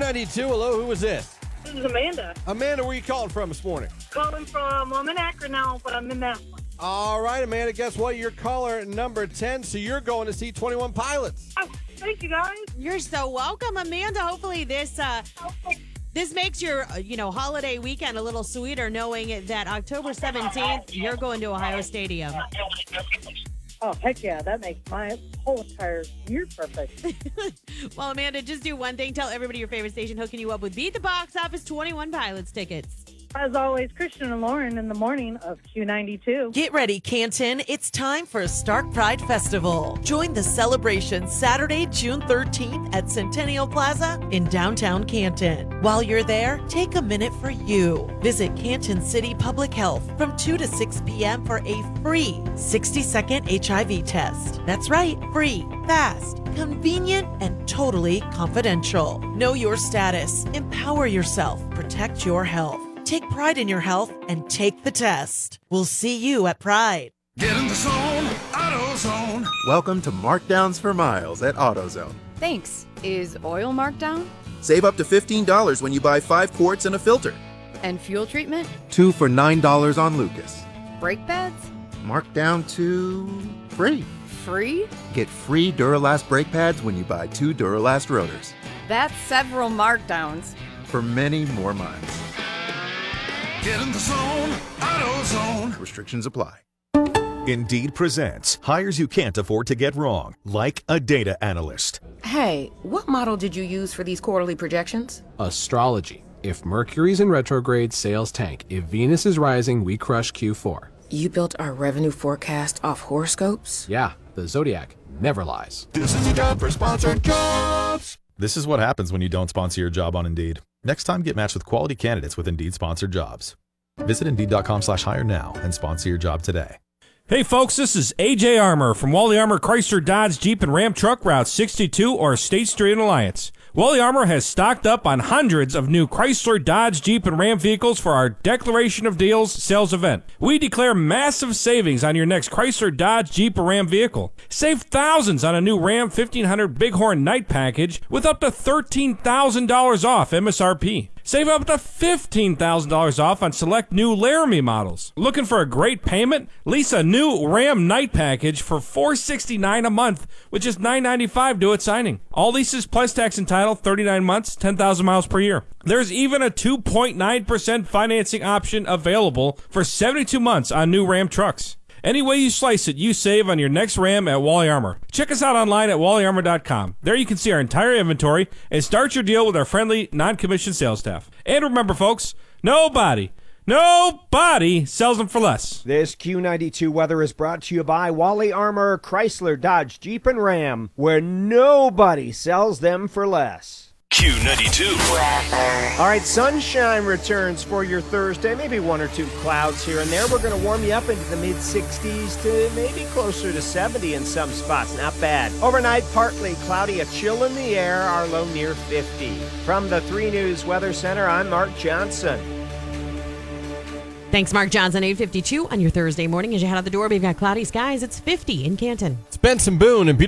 Q92. Hello, who is this? This is Amanda. Amanda, where are you calling from this morning? Calling from, I'm in Akron now, but I'm in that one. All right, Amanda, guess what? You're caller number 10, so you're going to see 21 Pilots. Oh, thank you, guys. You're so welcome, Amanda. Hopefully this makes your holiday weekend a little sweeter, knowing that October 17th, you're going to Ohio Stadium. Oh, heck yeah. That makes my whole entire year perfect. Well, Amanda, just do one thing. Tell everybody your favorite station hooking you up with Beat the Box Office 21 Pilots tickets. As always, Christian and Lauren in the morning of Q92. Get ready, Canton. It's time for Stark Pride Festival. Join the celebration Saturday, June 13th at Centennial Plaza in downtown Canton. While you're there, take a minute for you. Visit Canton City Public Health from 2 to 6 p.m. for a free 60-second HIV test. That's right, free, fast, convenient, and totally confidential. Know your status. Empower yourself. Protect your health. Take pride in your health and take the test. We'll see you at Pride. Get in the zone, AutoZone. Welcome to Markdowns for Miles at AutoZone. Thanks. Is oil marked down? Save up to $15 when you buy 5 quarts and a filter. And fuel treatment? 2 for $9 on Lucas. Brake pads? Marked down to free. Free? Get free Duralast brake pads when you buy 2 Duralast rotors. That's several markdowns. For many more miles. Get in the zone, AutoZone. Restrictions apply. Indeed presents hires you can't afford to get wrong, like a data analyst. Hey, what model did you use for these quarterly projections? Astrology. If Mercury's in retrograde, sales tank. If Venus is rising, we crush Q4. You built our revenue forecast off horoscopes? Yeah, the Zodiac never lies. This is your job for sponsored jobs. This is what happens when you don't sponsor your job on Indeed. Next time, get matched with quality candidates with Indeed-sponsored jobs. Visit Indeed.com/hire now and sponsor your job today. Hey folks, this is AJ Armour from Wally Armour Chrysler Dodge Jeep and Ram Truck Route 62 or State Street in Alliance. Wally Armour has stocked up on hundreds of new Chrysler, Dodge, Jeep, and Ram vehicles for our Declaration of Deals sales event. We declare massive savings on your next Chrysler, Dodge, Jeep, or Ram vehicle. Save thousands on a new Ram 1500 Bighorn Night Package with up to $13,000 off MSRP. Save up to $15,000 off on select new Laramie models. Looking for a great payment? Lease a new Ram Night Package for $469 a month, with just $995 due at signing. All leases plus tax and title, 39 months, 10,000 miles per year. There's even a 2.9% financing option available for 72 months on new Ram trucks. Any way you slice it, you save on your next Ram at Wally Armour. Check us out online at wallyarmour.com. There you can see our entire inventory and start your deal with our friendly, non-commissioned sales staff. And remember, folks, nobody sells them for less. This Q92 weather is brought to you by Wally Armour, Chrysler, Dodge, Jeep, and Ram, where nobody sells them for less. Q92 All right, sunshine returns for your Thursday. Maybe 1 or 2 clouds here and there. We're going to warm you up into the mid-60s to maybe closer to 70 in some spots. Not bad. Overnight, partly cloudy, a chill in the air, our low near 50. From the 3 News Weather Center, I'm Mark Johnson. Thanks, Mark Johnson. 8:52 on your Thursday morning. As you head out the door, we've got cloudy skies. It's 50 in Canton. It's Benson Boone and